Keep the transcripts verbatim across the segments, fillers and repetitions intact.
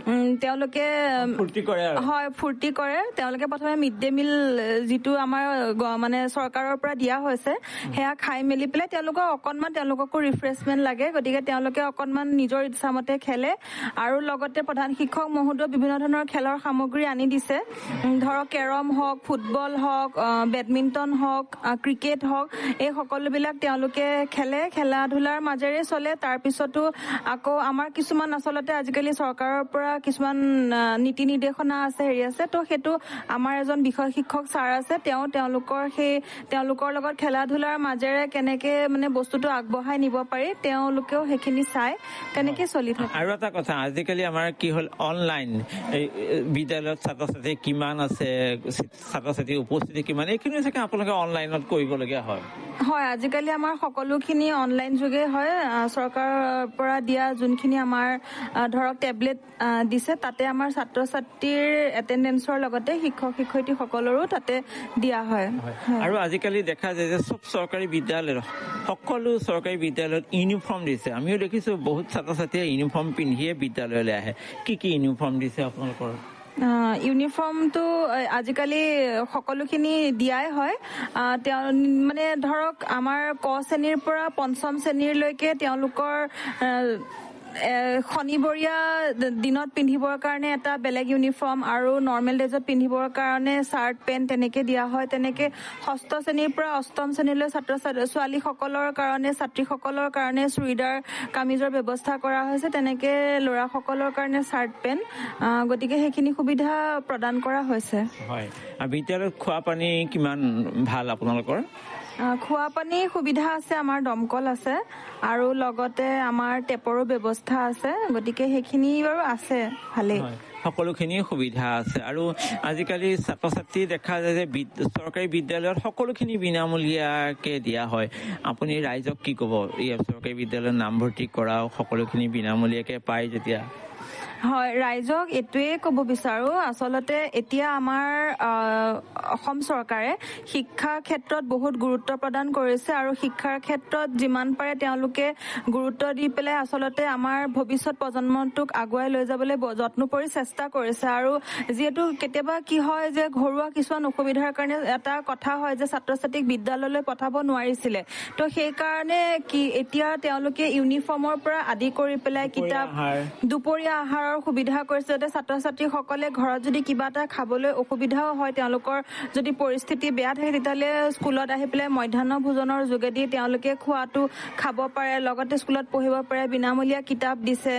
তেওঁলোকে ফূৰ্তি কৰে হয় ফূৰ্তি কৰে তেওঁলোকে প্ৰথমে মিড ডে মিল যিটো আমাৰ মানে চৰকাৰৰ পৰা দিয়া হৈছে সেয়া খাই মেলি পেলাই তেওঁলোকক অকণমান তেওঁলোককো ৰিফ্ৰেছমেণ্ট লাগে গতিকে তেওঁলোকে অকণমান নিজৰ ইচ্ছামতে খেলে আৰু লগতে প্ৰধান শিক্ষক মহোদয় বিভিন্ন ধৰণৰ খেলৰ সামগ্ৰী আনি দিছে ধৰক কেৰম হওক ফুটবল হওক বেডমিণ্টন হওক ক্ৰিকেট হওক এই সকলোবিলাক তেওঁলোকে খেলে খেলা ধূলাৰ মাজেৰে চলে তাৰপিছতো আকৌ আমাৰ কিছুমান আচলতে আজিকালি চৰকাৰৰ পৰা কিছুমান নীতি নিৰ্দেশনা আছে হেৰি আছে তো সেইটো আমাৰ এজন বিষয় শিক্ষক ছাৰ আছে তেওঁ তেওঁলোকৰ সেই তেওঁলোকৰ লগত খেলা ধূলাৰ মাজেৰে কেনেকে মানে বস্তুটো আগবঢ়াই নিব পাৰি তেওঁলোকেও সেইখিনি চাই তেনেকে চলি থাকে আৰু এটা কথা আজিকালি আমাৰ কি হ'ল অনলাইন বিদ্যালয়ত ছাত্ৰ ছাত্ৰী কিমান আছে ছাত্ৰ ছাত্ৰীৰ উপস্থিতি কিমান এইখিনি চাগে আপোনালোকে অনলাইনত কৰিবলগীয়া হয় হয় আজিকালি আমাৰ সকলোখিনি অনলাইন যোগে হয় চৰকাৰৰ পৰা দিয়া যোনখিনি আমাৰ ধৰক টেবলেট দিছে তাতে আমাৰ ছাত্ৰ ছাত্ৰীৰ এটেণ্ডেঞ্চৰ লগতে শিক্ষক শিক্ষয়িত্ৰী সকলৰো তাতে দিয়া হয় আৰু আজিকালি দেখা যায় যে চব চৰকাৰী বিদ্যালয়ত সকলো চৰকাৰী বিদ্যালয়ত ইউনিফৰ্ম দিছে আমিও দেখিছো বহুত ছাত্ৰ ছাত্ৰীয়ে ইউনিফৰ্ম পিন্ধিয়ে বিদ্যালয়লৈ আহে কি কি ইউনিফৰ্ম দিছে আপোনালোকৰ ইউনিফৰ্মটো আজিকালি সকলোখিনি দিয়াই হয় তেওঁ মানে ধৰক আমাৰ ক শ্ৰেণীৰ পৰা পঞ্চম শ্ৰেণীলৈকে তেওঁলোকৰ শনিবৰীয়া দিনত পিন্ধিবৰ কাৰণে এটা বেলেগ ইউনিফৰ্ম আৰু নৰ্মেল ডেজত পিন্ধিবৰ কাৰণে চাৰ্ট পেণ্ট তেনেকে দিয়া হয় তেনেকে ষষ্ঠ শ্ৰেণীৰ পৰা অষ্টম শ্ৰেণীলৈ ছাত্ৰ ছোৱালীসকলৰ কাৰণে ছাত্ৰীসকলৰ কাৰণে চুৰিদাৰ কামিজৰ ব্যৱস্থা কৰা হৈছে তেনেকে ল'ৰাসকলৰ কাৰণে চাৰ্ট পেণ্ট গতিকে সেইখিনি সুবিধা প্ৰদান কৰা হৈছে হয় আৰু বিদ্যালয়ত খোৱা পানী কিমান ভাল আপোনালোকৰ খোৱা পানীৰ সুবিধা আছে আমাৰ দমকল আছে আৰু লগতে আমাৰ টেপৰো ব্যৱস্থা আছে গতিকে সেইখিনি বাৰু আছে ভালেই সকলোখিনি সুবিধা আছে আৰু আজিকালি ছাত্ৰ ছাত্ৰী দেখা যায় যে চৰকাৰী বিদ্যালয়ত সকলোখিনি বিনামূলীয়াকে দিয়া হয় আপুনি ৰাইজক কি ক'ব এই চৰকাৰী বিদ্যালয়ত নামভৰ্তি কৰা সকলোখিনি বিনামূলীয়াকে পায় যেতিয়া হয় ৰাইজক এইটোৱে ক'ব বিচাৰো আচলতে এতিয়া আমাৰ অসম চৰকাৰে শিক্ষাৰ ক্ষেত্ৰত বহুত গুৰুত্ব প্ৰদান কৰিছে আৰু শিক্ষাৰ ক্ষেত্ৰত যিমান পাৰে তেওঁলোকে গুৰুত্ব দি পেলাই আচলতে আমাৰ ভৱিষ্যত প্ৰজন্মটোক আগুৱাই লৈ যাবলৈ যত্ন কৰি চেষ্টা কৰিছে আৰু যিহেতু কেতিয়াবা কি হয় যে ঘৰুৱা কিছুমান অসুবিধাৰ কাৰণে এটা কথা হয় যে ছাত্ৰ ছাত্ৰীক বিদ্যালয়লৈ পঠাব নোৱাৰিছিলে তো সেইকাৰণে কি এতিয়া তেওঁলোকে ইউনিফৰ্মৰ পৰা আদি কৰি পেলাই কিতাপ দুপৰীয়া আহাৰ সুবিধা কৰিছে যাতে ছাত্ৰ ছাত্ৰীসকলে ঘৰত যদি কিবা এটা খাবলৈ অসুবিধাও হয় তেওঁলোকৰ যদি পৰিস্থিতি বেয়া থাকে তেতিয়াহ'লে স্কুলত আহি পেলাই মধ্যাহ্ন ভোজনৰ যোগেদি তেওঁলোকে খোৱাটো খাব পাৰে লগতে স্কুলত পঢ়িব পাৰে বিনামূলীয়া কিতাপ দিছে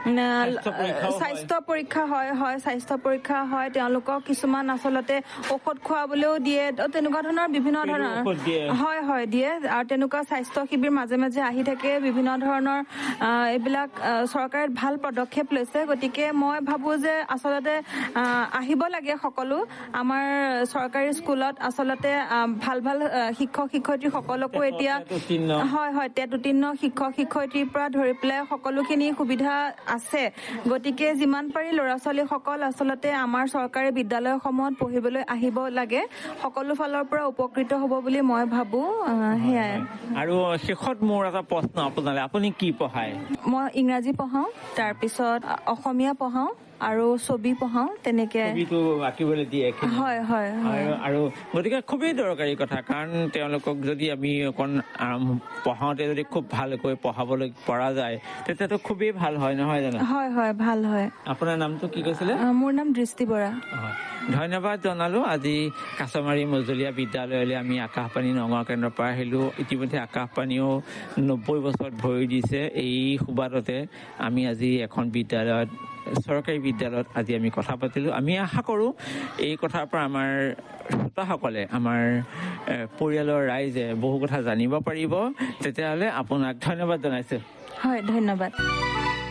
স্বাস্থ্য পৰীক্ষা হয় হয় স্বাস্থ্য পৰীক্ষা হয় তেওঁলোকক কিছুমান আচলতে ঔষধ খুৱাবলৈও দিয়ে তেনেকুৱা ধৰণৰ বিভিন্ন ধৰণৰ হয় হয় দিয়ে আৰু তেনেকুৱা স্বাস্থ্য শিবিৰ মাজে মাজে আহি থাকে বিভিন্ন ধৰণৰ এইবিলাক চৰকাৰে ভাল পদক্ষেপ লৈছে গতিকে মই ভাবো যে আচলতে আহিব লাগে সকলো আমাৰ চৰকাৰী স্কুলত আচলতে ভাল ভাল শিক্ষক শিক্ষয়িত্ৰী সকলকো এতিয়া হয় হয় টেট উত্তীৰ্ণ শিক্ষক শিক্ষয়িত্ৰীৰ পৰা ধৰি পেলাই সকলোখিনি সুবিধা আছে গতিকে যিমান পাৰি ল'ৰা ছোৱালীসকল আচলতে আমাৰ চৰকাৰী বিদ্যালয়সমূহত পঢ়িবলৈ আহিব লাগে সকলো ফালৰ পৰা উপকৃত হ'ব বুলি মই ভাবো সেয়াই আৰু শেষত মোৰ এটা প্ৰশ্ন আপোনালৈ আপুনি কি পঢ়ায় মই ইংৰাজী পঢ়াওঁ তাৰপিছত অসমীয়া পঢ়াওঁ আৰু ছবি পঢ়াওঁ তেনেকে আঁকিবলৈ দিয়ে হয় হয় আৰু গতিকে খুবেই দৰকাৰী কথা কাৰণ তেওঁলোকক যদি আমি অকণ পঢ়াওঁতে যদি খুব ভালকৈ পঢ়াবলৈ পৰা যায় তেতিয়াতো খুবেই ভাল হয় নহয় জানো হয় হয় ভাল হয় আপোনাৰ নামটো কি কৈছিলে মোৰ নাম দৃষ্টি বৰা ধন্যবাদ জনালো আজি কাছমাৰী মজলীয়া বিদ্যালয়লৈ আমি আকাশবাণী নগাঁও কেন্দ্ৰৰ পৰা আহিলো ইতিমধ্যে আকাশবাণীও নব্বৈ বছৰত ভৰি দিছে এই সুবাদতে আমি আজি এখন বিদ্যালয়ত চৰকাৰী বিদ্যালয়ত আজি আমি কথা পাতিলো আমি আশা কৰো এই কথাৰ পৰা আমাৰ শ্ৰোতাসকলে আমাৰ পৰিয়ালৰ ৰাইজে বহু কথা জানিব পাৰিব তেতিয়াহ'লে আপোনাক ধন্যবাদ জনাইছো হয় ধন্যবাদ